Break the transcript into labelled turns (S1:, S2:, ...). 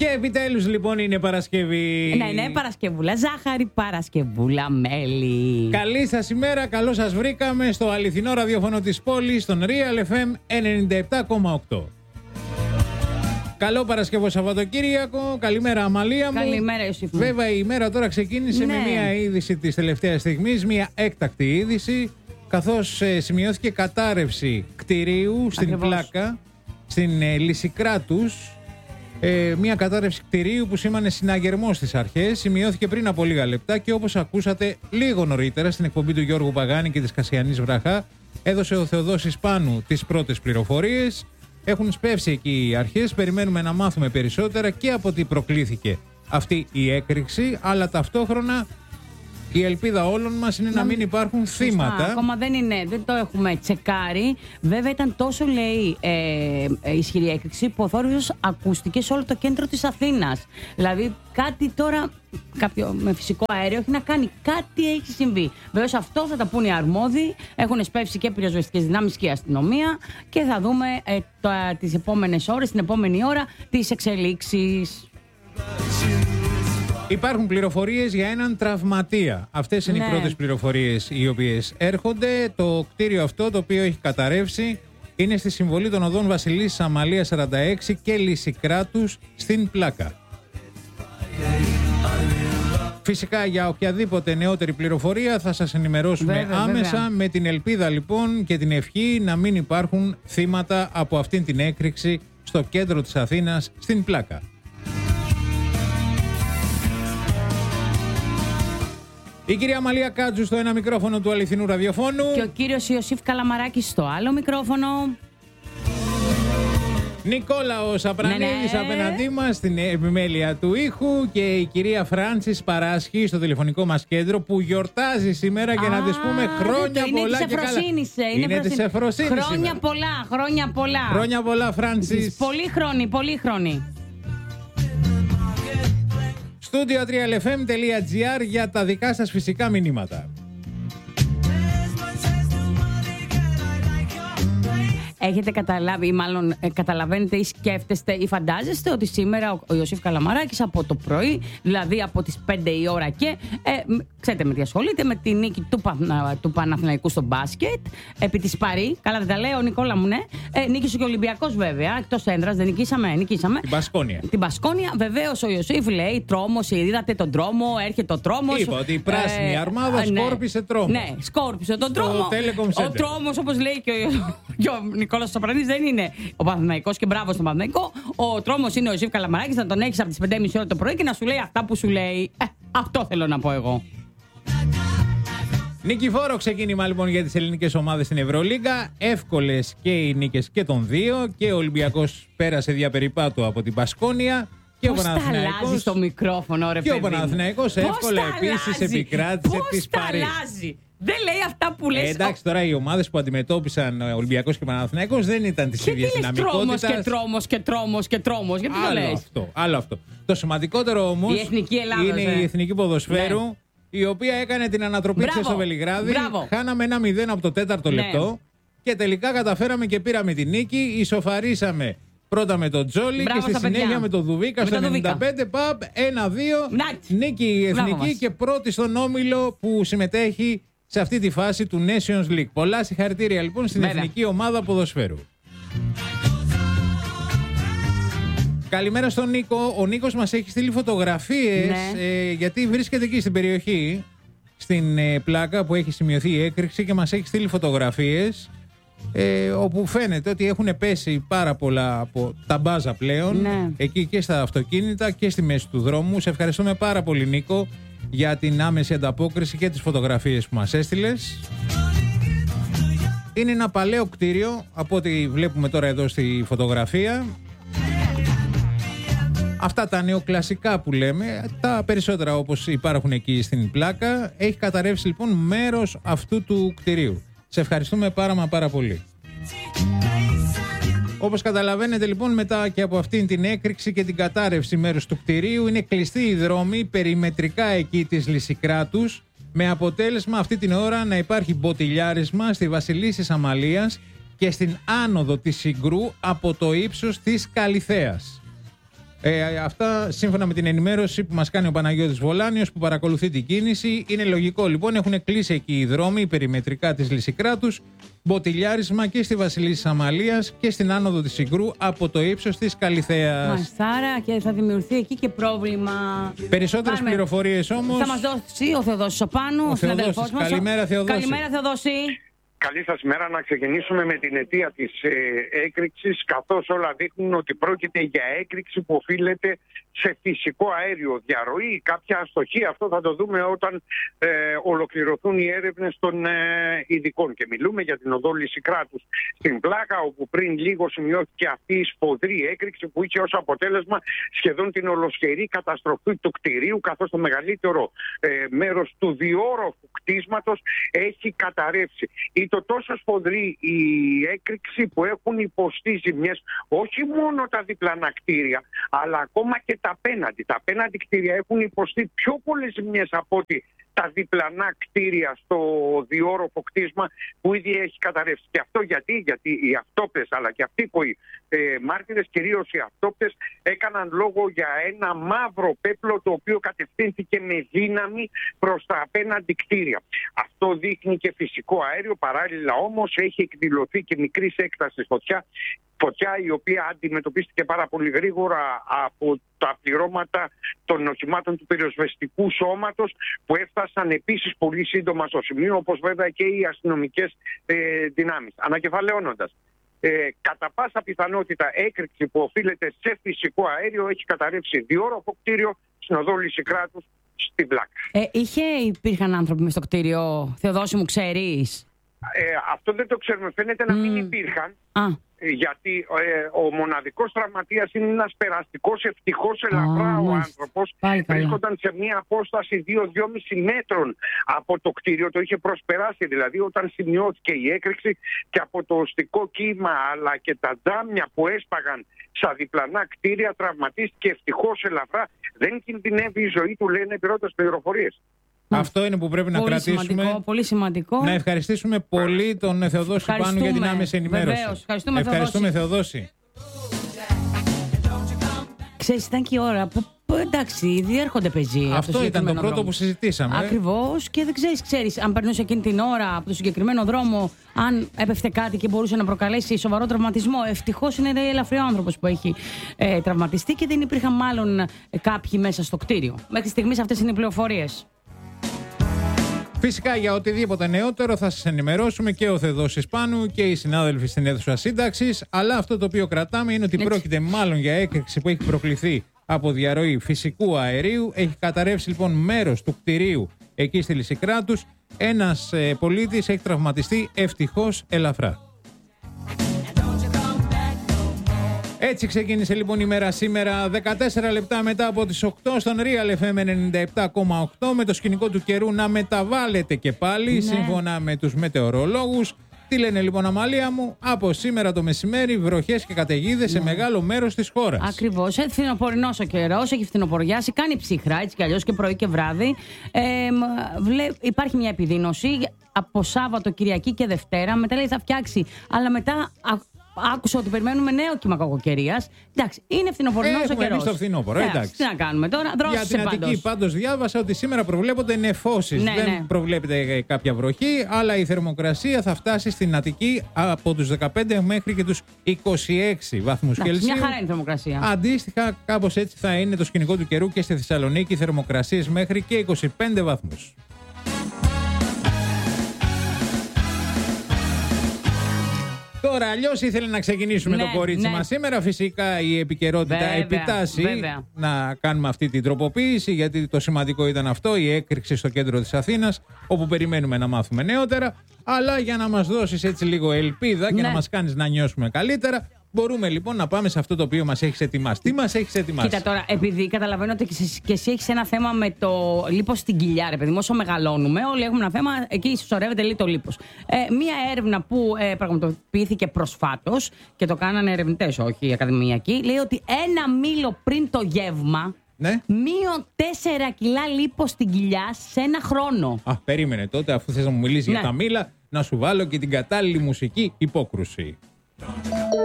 S1: Και επιτέλους λοιπόν είναι Παρασκευή.
S2: Ναι, Παρασκευούλα ζάχαρη, Παρασκευούλα μέλι.
S1: Καλή σας ημέρα, καλώς σας βρήκαμε στο αληθινό ραδιόφωνο της πόλης, στον Real FM 97,8. Καλό Παρασκευό Σαββατοκύριακο. Καλημέρα Αμαλία μου.
S2: Καλημέρα Ιωσήφ μου.
S1: Βέβαια η ημέρα τώρα ξεκίνησε με μια είδηση της τελευταίας στιγμής, μια έκτακτη είδηση, καθώς σημειώθηκε κατάρρευση κτηρίου στην Πλάκα, στην Λυσικράτους. Μια κατάρρευση κτηρίου που σήμανε συναγερμό στις αρχές. Σημειώθηκε πριν από λίγα λεπτά και όπως ακούσατε λίγο νωρίτερα στην εκπομπή του Γιώργου Παγάνη και της Κασιανής Βραχά, έδωσε ο Θεοδόσης Πάνου τις πρώτες πληροφορίες. Έχουν σπεύσει εκεί οι αρχές. Περιμένουμε να μάθουμε περισσότερα και από τι προκλήθηκε αυτή η έκρηξη, αλλά ταυτόχρονα η ελπίδα όλων μας είναι να μην υπάρχουν θύματα.
S2: Ακόμα δεν το έχουμε τσεκάρει. Βέβαια ήταν τόσο, λέει, ισχυρή έκρηξη που ο θόρυβος ακούστηκε σε όλο το κέντρο της Αθήνας. Δηλαδή κάτι τώρα, κάποιο με φυσικό αέριο έχει να κάνει. Κάτι έχει συμβεί. Βέβαια αυτό θα τα πούνε οι αρμόδιοι. Έχουν σπεύσει και πυροσβεστικές δυνάμεις και η αστυνομία και θα δούμε τις επόμενες ώρες, την επόμενη ώρα, τις εξελίξεις.
S1: Υπάρχουν πληροφορίες για έναν τραυματία. Αυτές είναι οι πρώτες πληροφορίες οι οποίες έρχονται. Το κτίριο αυτό, το οποίο έχει καταρρεύσει, είναι στη συμβολή των οδών Βασιλής Αμαλίας 46 και Λυσικράτους στην Πλάκα. Φυσικά για οποιαδήποτε νεότερη πληροφορία θα σας ενημερώσουμε άμεσα, με την ελπίδα λοιπόν και την ευχή να μην υπάρχουν θύματα από αυτήν την έκρηξη στο κέντρο της Αθήνας στην Πλάκα. Η κυρία Μαλία Κάτζου στο ένα μικρόφωνο του αληθινού ραδιοφώνου.
S2: Και ο κύριος Ιωσήφ Καλαμαράκης στο άλλο μικρόφωνο.
S1: Νικόλαος Απρανίδης απέναντί μας στην επιμέλεια του ήχου. Και η κυρία Φράνσις Παράσχη στο τηλεφωνικό μας κέντρο, που γιορτάζει σήμερα και να της πούμε χρόνια πολλά και καλά. Είναι της Εφροσύνης.
S2: Χρόνια πολλά, χρόνια πολλά.
S1: Χρόνια πολλά Φράνσις.
S2: Πολύ χρόνοι.
S1: Studio3lfm.gr για τα δικά σας φυσικά μηνύματα.
S2: Έχετε καταλάβει, ή μάλλον καταλαβαίνετε ή σκέφτεστε ή φαντάζεστε ότι σήμερα ο Ιωσήφ Καλαμαράκης από το πρωί, δηλαδή από τις 5 η ώρα και ξέρετε με τι ασχολείται, με τη νίκη του Παναθηναϊκού στο μπάσκετ επί της Παρί. Καλά δεν τα λέω Νικόλα μου, ναι. Νίκησε και ο Ολυμπιακός βέβαια, εκτός έδρας, δεν νικήσαμε. Την Μπασκόνια. Βεβαίως ο Ιωσήφ λέει τρόμος, είδατε τον τρόμο, έρχεται ο τρόμος.
S1: Είπα ότι η πράσινη αρμάδα σκόρπισε τρόμο.
S2: Ναι, σκόρπισε τον τρόμο. Ο τρόμος, όπως λέει και ο Νικόλας Σαπρανής, δεν είναι ο Παναθηναϊκός και μπράβο στον Παναθηναϊκό. Ο τρόμος είναι ο Ιωσήφ Καλαμαράκης, να τον έχεις από τις 5.30 ώρα το πρωί και να σου λέει αυτά που σου λέει. Αυτό θέλω να πω εγώ.
S1: Νικηφόρο ξεκίνημα λοιπόν για τις ελληνικές ομάδες στην Ευρωλίγκα. Εύκολες και οι νίκες και των δύο. Και ο Ολυμπιακός πέρασε διαπεριπάτου από την Μπασκόνια. Και
S2: πώς τα αλλάζει το μικρόφωνο, ρε παιδί.
S1: Και ο Παναθηναϊκός εύκολα επίσης επικράτησε τις Παρί.
S2: Δεν λέει αυτά που λες.
S1: Εντάξει, τώρα οι ομάδες που αντιμετώπισαν ο Ολυμπιακός και ο Παναθηναϊκός δεν ήταν της ίδιας δυναμικότητας.
S2: Τρόμος. Γιατί το λες?
S1: Άλλο αυτό. Το σημαντικότερο όμως είναι η Εθνική Ποδοσφαίρου, ναι, η οποία έκανε την ανατροπή της στο Βελιγράδι. Χάναμε 1-0 από το 4ο λεπτό και τελικά καταφέραμε και πήραμε την νίκη. Ισοφαρίσαμε πρώτα με τον Τζόλι και στη συνέχεια με τον Δουβίκα στο 95. Παπ, 1-2. Νίκη η Εθνική και πρώτη στον όμιλο που συμμετέχει σε αυτή τη φάση του Nations League. Πολλά συγχαρητήρια λοιπόν στην Εθνική Ομάδα Ποδοσφαίρου. Καλημέρα στον Νίκο. Ο Νίκος μας έχει στείλει φωτογραφίες, γιατί βρίσκεται εκεί στην περιοχή, στην Πλάκα που έχει σημειωθεί η έκρηξη, και μας έχει στείλει φωτογραφίες όπου φαίνεται ότι έχουν πέσει πάρα πολλά από τα μπάζα πλέον, εκεί και στα αυτοκίνητα και στη μέση του δρόμου. Σε ευχαριστούμε πάρα πολύ Νίκο για την άμεση ανταπόκριση και τις φωτογραφίες που μας έστειλες. Είναι ένα παλαιό κτίριο από ό,τι βλέπουμε τώρα εδώ στη φωτογραφία. Αυτά τα νεοκλασικά που λέμε, τα περισσότερα όπως υπάρχουν εκεί στην Πλάκα. Έχει καταρρεύσει λοιπόν μέρος αυτού του κτηρίου. Σε ευχαριστούμε πάρα πολύ. Όπως καταλαβαίνετε λοιπόν, μετά και από αυτήν την έκρηξη και την κατάρρευση μέρους του κτηρίου, είναι κλειστοί οι δρόμοι περιμετρικά εκεί της Λυσικράτους, με αποτέλεσμα αυτή την ώρα να υπάρχει μποτιλιάρισμα στη Βασιλίσσης Αμαλίας και στην άνοδο της Συγκρού από το ύψος της Καλιθέας. Αυτά σύμφωνα με την ενημέρωση που μας κάνει ο Παναγιώτης Βολάνιος που παρακολουθεί την κίνηση. Είναι λογικό λοιπόν, έχουν κλείσει εκεί οι δρόμοι περιμετρικά της Λυσικράτους, μποτιλιάρισμα και στη Βασιλίσσης Αμαλίας και στην άνοδο της Συγκρού από το ύψος της Καλιθέας.
S2: Μαστάρα, και θα δημιουργηθεί εκεί και πρόβλημα.
S1: Περισσότερες πληροφορίες όμως.
S2: Θα μας δώσει ο Θεοδόσης ο Πάνου, ο συναδελφός μας.
S1: Καλημέρα, Θεοδόση.
S2: Καλημέρα, Θεοδόση.
S3: Καλή σας μέρα. Να ξεκινήσουμε με την αιτία της έκρηξης, καθώς όλα δείχνουν ότι πρόκειται για έκρηξη που οφείλεται σε φυσικό αέριο διαρροή. Κάποια αστοχή, αυτό θα το δούμε όταν ολοκληρωθούν οι έρευνες των ειδικών. Και μιλούμε για την οδό Λυσικράτους στην Πλάκα, όπου πριν λίγο σημειώθηκε αυτή η σφοδρή έκρηξη που είχε ως αποτέλεσμα σχεδόν την ολοσχερή καταστροφή του κτηρίου, καθώς το μεγαλύτερο μέρος του διόροφου κτίσματος έχει καταρρεύσει. Το τόσο σφοδρή η έκρηξη που έχουν υποστεί ζημιές όχι μόνο τα διπλανά κτίρια, αλλά ακόμα και τα απέναντι. Τα απέναντι κτίρια έχουν υποστεί πιο πολλές ζημιές από ότι τα διπλανά κτίρια στο διόροφο κτίσμα που ήδη έχει καταρρεύσει. Και αυτό γιατί οι αυτόπτες αλλά και αυτοί που οι μάρτυρες, κυρίως οι αυτόπτες, έκαναν λόγο για ένα μαύρο πέπλο το οποίο κατευθύνθηκε με δύναμη προς τα απέναντι κτίρια. Αυτό δείχνει και φυσικό αέριο, παράλληλα όμως έχει εκδηλωθεί και μικρής έκτασης φωτιά η οποία αντιμετωπίστηκε πάρα πολύ γρήγορα από τα πληρώματα των οχημάτων του πυροσβεστικού σώματος που έφτασαν επίσης πολύ σύντομα στο σημείο, όπως βέβαια και οι αστυνομικές δυνάμεις. Ανακεφαλαιώνοντας, κατά πάσα πιθανότητα έκρηξη που οφείλεται σε φυσικό αέριο έχει καταρρεύσει διόροφο κτίριο στην οδό Λυσικράτους στην Πλάκα.
S2: Υπήρχαν άνθρωποι μες στο κτίριο, Θεοδόση μου, ξέρεις?
S3: Αυτό δεν το ξέρουμε, φαίνεται να μην υπήρχαν. Γιατί ο μοναδικός τραυματίας είναι ένας περαστικός, ευτυχώς ελαφρά ο άνθρωπος. Βρίσκονταν σε μια απόσταση 2-2,5 μέτρων από το κτίριο. Το είχε προσπεράσει δηλαδή όταν σημειώθηκε η έκρηξη, και από το οστικό κύμα αλλά και τα τζάμια που έσπαγαν στα διπλανά κτίρια τραυματίστηκε ευτυχώς ελαφρά. Δεν κινδυνεύει η ζωή του, λένε πρώτες πληροφορίες.
S1: Αυτό είναι που πρέπει να κρατήσουμε.
S2: Πολύ σημαντικό.
S1: Να ευχαριστήσουμε πολύ τον Θεοδόση Πάνου για την άμεση ενημέρωση.
S2: Βεβαίως.
S1: Ευχαριστούμε, Θεοδόση.
S2: Ξέρεις, ήταν και η ώρα που εντάξει, διέρχονται πεζοί.
S1: Αυτό ήταν το πρώτο που συζητήσαμε.
S2: Ακριβώς, και δεν ξέρεις αν περνούσε εκείνη την ώρα από το συγκεκριμένο δρόμο, αν έπεφτε κάτι και μπορούσε να προκαλέσει σοβαρό τραυματισμό. Ευτυχώς είναι ελαφρύ ο άνθρωπος που έχει τραυματιστεί και δεν υπήρχαν μάλλον κάποιοι μέσα στο κτίριο. Μέχρι στιγμής αυτές είναι οι πληροφορίες.
S1: Φυσικά για οτιδήποτε νεότερο θα σας ενημερώσουμε και ο Θεοδόσης Πάνου και οι συνάδελφοι στην αίθουσα σύνταξης. Αλλά αυτό το οποίο κρατάμε είναι ότι πρόκειται μάλλον για έκρηξη που έχει προκληθεί από διαρροή φυσικού αερίου. Έχει καταρρεύσει λοιπόν μέρος του κτηρίου εκεί στη Λυσικράτους. Ένας πολίτης έχει τραυματιστεί ευτυχώς ελαφρά. Έτσι ξεκίνησε λοιπόν η μέρα σήμερα, 14 λεπτά μετά από τις 8 στον Real FM 97,8, με το σκηνικό του καιρού να μεταβάλλεται και πάλι σύμφωνα με τους μετεωρολόγους. Τι λένε λοιπόν, Αμαλία μου? Από σήμερα το μεσημέρι βροχές και καταιγίδες σε μεγάλο μέρος της χώρας.
S2: Ακριβώς. Φθινοπορεινός ο καιρός, έχει φθινοποριάσει, κάνει ψυχρά έτσι κι αλλιώς και πρωί και βράδυ. Υπάρχει μια επιδείνωση από Σάββατο, Κυριακή και Δευτέρα. Μετά λέει θα φτιάξει, αλλά μετά άκουσα ότι περιμένουμε νέο κύμα κακοκαιρίας. Εντάξει, είναι φθινοπορεινός ο καιρός.
S1: Στο φθινόπωρο, εντάξει.
S2: Τι να κάνουμε τώρα,
S1: για την Αττική πάντως διάβασα ότι σήμερα προβλέπονται νεφώσεις. Δεν προβλέπεται κάποια βροχή, αλλά η θερμοκρασία θα φτάσει στην Αττική από τους 15 μέχρι και τους 26 βαθμούς Κελσίου.
S2: Μια χαρά είναι η θερμοκρασία.
S1: Αντίστοιχα, κάπως έτσι θα είναι το σκηνικό του καιρού και στη Θεσσαλονίκη, θερμοκρασίες μέχρι και 25 βαθμούς. Τώρα, αλλιώς ήθελε να ξεκινήσουμε το κορίτσι μας σήμερα. Φυσικά η επικαιρότητα επιτάσσει να κάνουμε αυτή την τροποποίηση, γιατί το σημαντικό ήταν αυτό, η έκρηξη στο κέντρο της Αθήνας, όπου περιμένουμε να μάθουμε νεότερα. Αλλά για να μας δώσεις έτσι λίγο ελπίδα και να μας κάνεις να νιώσουμε καλύτερα, μπορούμε λοιπόν να πάμε σε αυτό το οποίο μας έχεις ετοιμάσει. Τι μας έχεις ετοιμάσει?
S2: Κοίτα τώρα, επειδή καταλαβαίνω ότι και εσύ έχεις ένα θέμα με το λίπος στην κοιλιά, ρε παιδί μου, όσο μεγαλώνουμε, όλοι έχουμε ένα θέμα, εκεί συσσωρεύεται λίγο το λίπος. Μία έρευνα που πραγματοποιήθηκε προσφάτως και το κάνανε ερευνητές, όχι οι ακαδημιακοί, λέει ότι ένα μήλο πριν το γεύμα μείον 4 κιλά λίπος στην κοιλιά σε ένα χρόνο.
S1: Περίμενε τότε, αφού θες να μου μιλήσεις για τα μήλα, να σου βάλω και την κατάλληλη μουσική υπόκρουση.